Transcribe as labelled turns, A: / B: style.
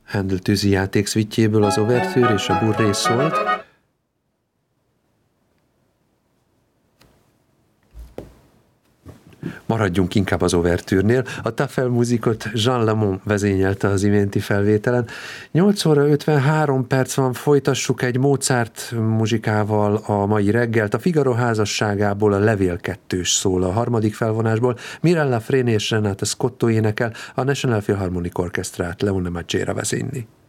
A: Handel tűzijáték szvitjéből az overtűr és a burré szólt. Maradjunk inkább az overtűrnél. A Tafel muzikot Jean Lamont vezényelte az iménti felvételen. 8 óra 53 perc van, folytassuk egy Mozart muzsikával a mai reggelt. A Figaro házasságából a Levél 2-s szól a harmadik felvonásból. Mirella Freni és Renata Scotto énekel, a National Philharmonic Orchestrát Leone Maggiera vezényli.